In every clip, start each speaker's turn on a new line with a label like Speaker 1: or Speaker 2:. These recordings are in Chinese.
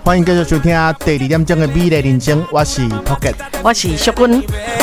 Speaker 1: 欢迎继续收听第2点钟的美丽人生，我是 Pocket，
Speaker 2: 我是淑君。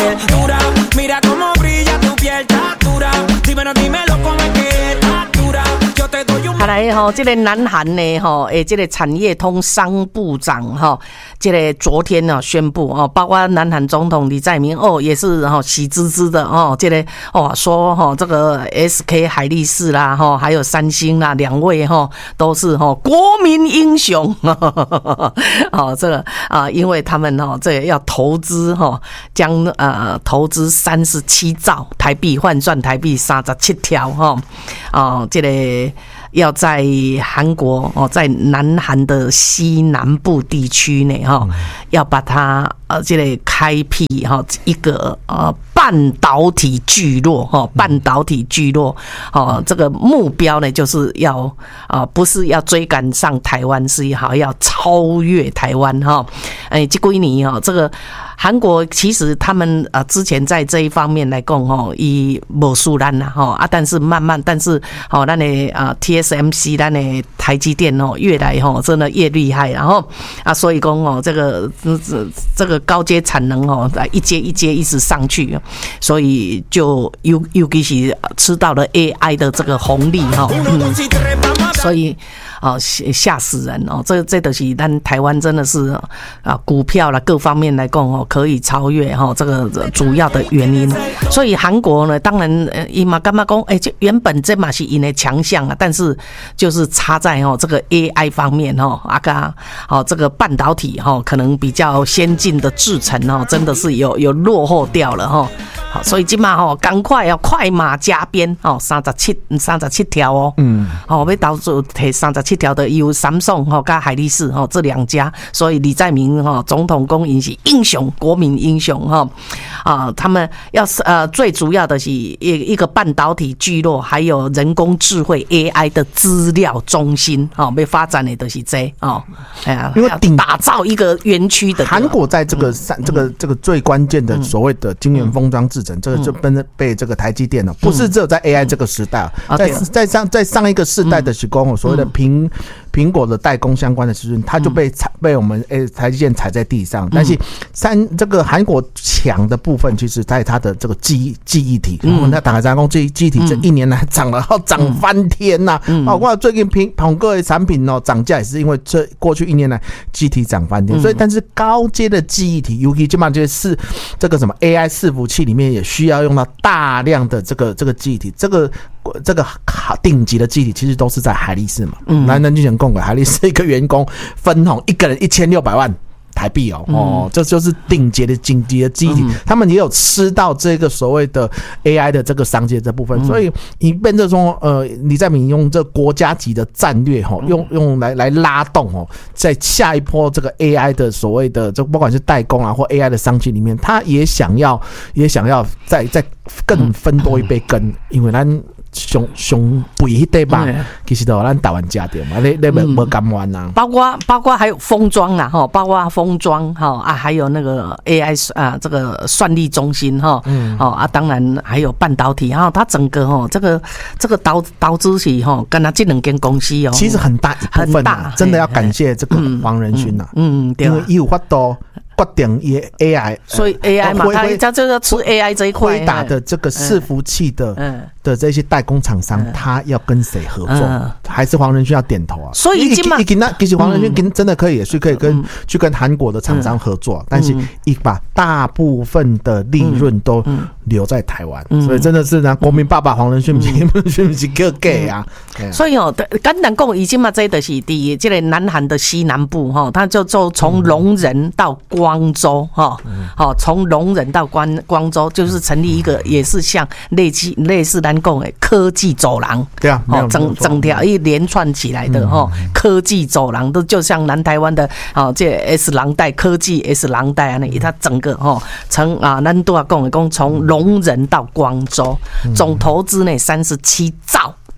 Speaker 2: 好来吼，这个南韩呢吼，这个产业通商部长哈，这个昨天呢宣布哦，包括南韩总统李在明哦，也是哈喜滋滋的哦，这个哦说哈这个 SK 海力士啦哈，还有三星啦2位哈都是哈国民英雄，哦这个因为他们哦这个要投资哈，将投资37兆台币，换算台币37条哈，这个。要在韩国哦，在南韩的西南部地区呢，要把它这个开辟一个半导体聚落半导体聚落这个目标呢，就是要不是要追赶上台湾，是要超越台湾这几年这个。韩国其实他们之前在这一方面来讲伊无输咱啦但是慢慢，但是咱的TSMC 咱的台积电越来真的越厉害，然后所以讲这个高阶产能一阶一阶一直上去，所以就尤其是吃到了 AI 的这个红利所以吓死人这就是咱台湾真的是股票啦各方面来讲可以超越这个主要的原因。所以韩国呢，当然伊嘛感觉讲这原本这嘛是因的强项但是就是差在这个 AI 方面这个半导体可能比较先进的制程真的是有落后掉了好，所以今嘛赶快要快马加鞭37条要投资提37条的有Samsung跟海力士这2家，所以李在明总统说他是英雄，国民英雄他们要最主要的是一个半导体聚落，还有人工智慧 AI 的资料中心要发展的就是这因为打造一个园区的
Speaker 1: 韩国在这个最关键的所谓的晶圆封装制程，这个就被这个台积电不是只有在 AI 这个时代在上一个世代的时候所谓的苹果的代工相关的事情，它就被我们台积电踩在地上。但是这个韩国强的部分，其实在它的这个记忆体，那打开再讲记忆体这1年来涨翻天呐！我最近苹果的产品涨价也是因为这过去1年来记忆体涨翻天，所以但是高阶的记忆体，尤其基本上就是这个什么 AI 伺服器里面也需要用到大量的这个记忆体，这个顶级的记忆体其实都是在海力士嘛。南之前共轨海力士一个员工分红一个人1600万台币这就是顶级的记忆体，他们也有吃到这个所谓的 AI 的这个商机这部分，所以你变成说李在明用这国家级的战略用来拉动在下一波这个 AI 的所谓的这不管是代工或 AI 的商机里面，他也想要再更分多一杯羹，因为咱上肥迄块肉，其实都咱台湾吃掉嘛，你无甘愿呐。
Speaker 2: 包括还有封装啦包括封装还有那个 AI 这个算力中心当然还有半导体它整个这个导资是跟他这2间公司
Speaker 1: 其实很大一部分真的要感谢这个黄仁勋呐，因为他有法度决定也 AI，
Speaker 2: 所以 AI 嘛，他就要吃 AI 这一块。
Speaker 1: 辉达的这个伺服器的这些代工厂商，他要跟谁合作？还是黄仁勋要点头啊？
Speaker 2: 所以
Speaker 1: 其实黄仁勋真的可以去跟韩国的厂商合作，但是把大部分的利润都留在台湾，所以真的是国民爸爸黄仁勋不是个 gay 啊。
Speaker 2: 所以简单讲，已经嘛这就是第这个南韩的西南部他就从龙仁到光州从龙仁到光州，就是成立一个也是像类似咱讲的科技走廊，
Speaker 1: 对啊，
Speaker 2: 整条一连串起来的科技走廊，都就像南台湾的这 S 廊带科技 S 廊带它整个从咱都要讲从龙仁到光州，总投资呢37兆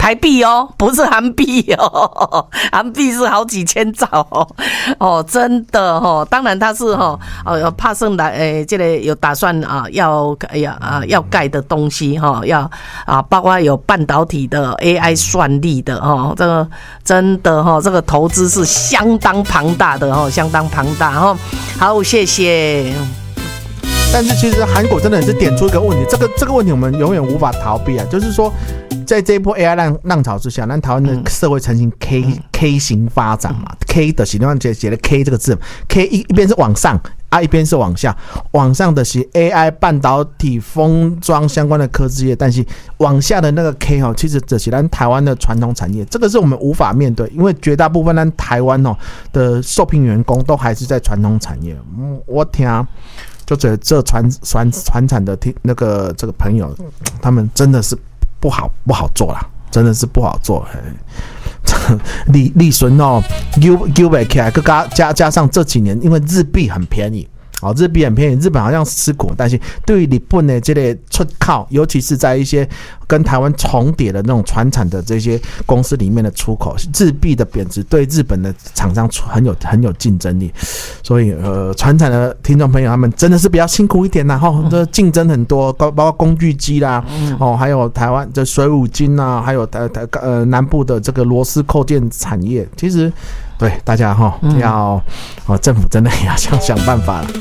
Speaker 2: 台币哦，不是韩币哦，韩币是好几千兆哦，真的哦。当然他是帕盛来这个有打算要盖的东西要包括有半导体的 AI 算力的这个真的这个投资是相当庞大的相当庞大好，谢谢。
Speaker 1: 但是其实韩国真的是点出一个问题，这个问题我们永远无法逃避啊，就是说，在这一波 AI 浪潮之下，那台湾的社会呈现 K 型发展嘛，K 的形状写的 K 这个字 ，K 一边是往上一边是往下，往上的是 AI 半导体封装相关的科技业，但是往下的那个 K 其实这是咱台湾的传统产业，这个是我们无法面对，因为绝大部分咱台湾的受聘员工都还是在传统产业。我听。就觉得这传产的这个朋友，他们真的是不好做啦，真的是不好做。利润揪不起来，加上这几年因为日币很便宜。日币很便宜，日本好像吃苦，但是对于日本的这类出口，尤其是在一些跟台湾重叠的那种传产的这些公司里面的出口，日币的贬值对日本的厂商很有竞争力。所以传产的听众朋友，他们真的是比较辛苦一点啦，这竞争很多，包括工具机啦，还有台湾的水五金啊，还有南部的这个螺丝扣件产业，其实。对大家要政府真的也要想办法了。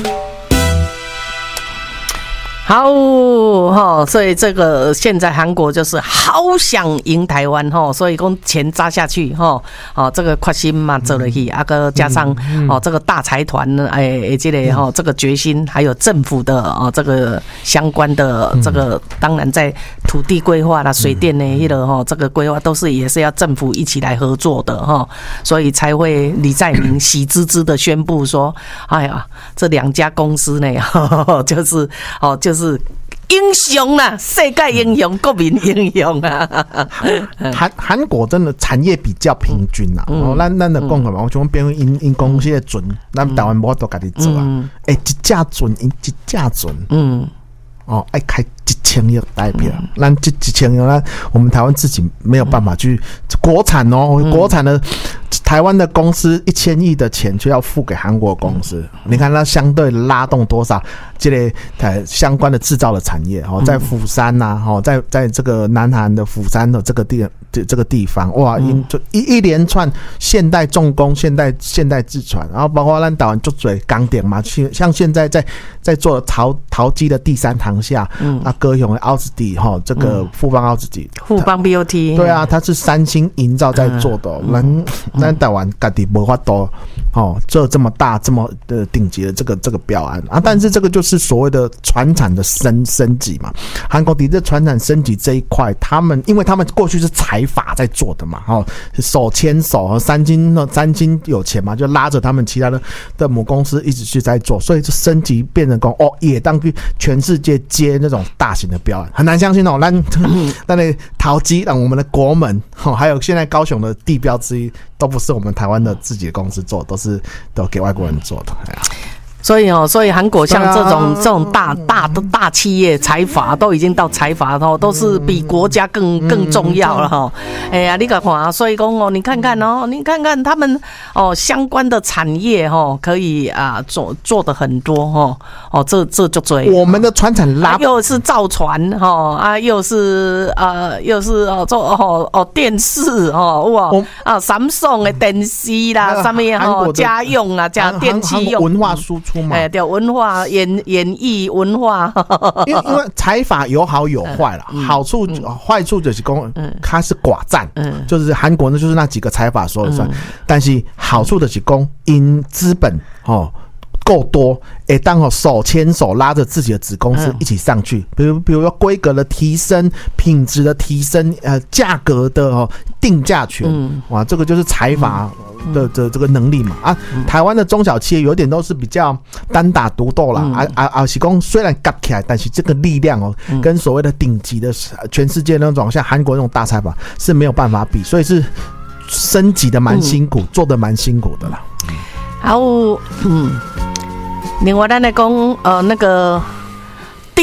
Speaker 2: 好所以这个现在韩国就是好想赢台湾所以讲钱砸下去这个决心嘛做了去个加上这个大财团这个这个决心，还有政府的这个相关的这个，当然在土地规划啦、水电的这个规划都是也是要政府一起来合作的所以才会李在明喜滋滋的宣布说，哎呀，这2家公司呢就是英雄啦，世界英雄，国民英雄啊！
Speaker 1: 韩国真的产业比较平均啦，咱的讲嘛，我讲变因公司的船，咱台湾无法度家己做啊，一架船因一架船，爱开1000亿代票，咱1000亿，那我们台湾自己没有办法去国产国产的台湾的公司1000亿的钱就要付给韩国公司，你看它相对拉动多少这类相关的制造的产业在釜山呐，在这个南韩的釜山的这个地方，哇，就一连串现代重工、现代制船，然后包括咱台湾就嘴港点嘛，像现在在做陶机的第3航厦，高雄的奥兹底这个富邦奥兹底，
Speaker 2: 富邦 BOT，
Speaker 1: 对啊，它是三星营造在做的，咱台湾自己没法度做这么大这么的顶级的这个标案但是这个就是所谓的传产的升级嘛。韩国的传产升级这一块，因为他们过去是财阀在做的嘛，手牵手，三金有钱嘛，就拉着他们其他的母公司一直去在做，所以就升级变成也当去全世界接那种大型的标案，很难相信那的陶机让我们的国门还有现在高雄的地标之一都不是我们台湾的自己的公司做，都给外国人做的。
Speaker 2: 所以韩国像这种大企业财阀都已经到财阀都是比国家更重要了哎呀，你看所以讲你看看他们相关的产业可以做的很多这就对。
Speaker 1: 我们的传产
Speaker 2: 又是造船又是做电视哇Samsung 的电视啦，什么家用啊，加电器用
Speaker 1: 文化输出。
Speaker 2: 对，文化演艺文化
Speaker 1: 因为财阀有好有坏啦，好处坏处就是说它是寡占，就是韩国呢就是那几个财阀说了算，但是好处就是说因资本够多，当手牵手拉着自己的子公司一起上去，比如说规格的提升、品质的提升、价格的定价权，哇，这个就是财阀的这个能力嘛台湾的中小企业有点都是比较单打独斗啦，是说虽然夹起来，但是这个力量跟所谓的顶级的全世界那种像韩国那种大财阀是没有办法比，所以是升级的蛮辛苦，做的蛮辛苦的啦。
Speaker 2: 另外咱来讲那个第一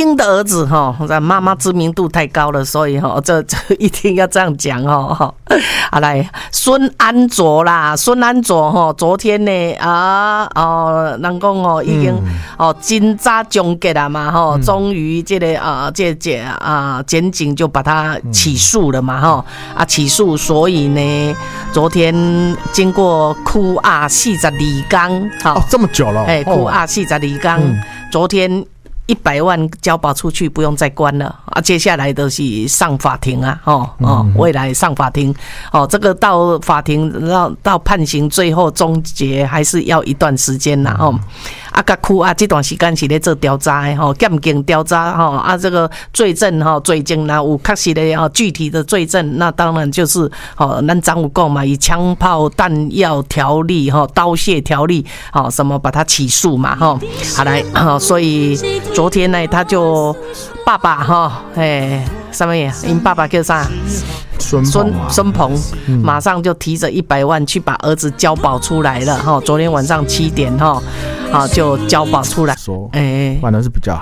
Speaker 2: 英的儿子哈，妈妈知名度太高了，所以哈，这一定要这样讲哦。好来，孙安卓啦，孙安卓哈，昨天呢人讲哦，已经真早终结了嘛哈，终于这个检警就把他起诉了嘛哈起诉，所以呢，昨天经过哭42天，
Speaker 1: 好这么久了，
Speaker 2: 哭42天，昨天100万交保出去，不用再关了接下来都是上法庭啊，未来上法庭这个到法庭到判刑最后终结还是要一段时间啦甲区这段时间是咧做调查的检警调查这个罪证罪证啦有确实的具体的罪证，那当然就是咱张有讲嘛，以枪炮弹药条例刀械条例什么把他起诉嘛好来所以昨天呢他就爸爸什么呀？因爸爸叫啥？孙鹏马上就提着100万去把儿子交保出来了昨天晚上7点就交保出来，
Speaker 1: 说反而是比较好。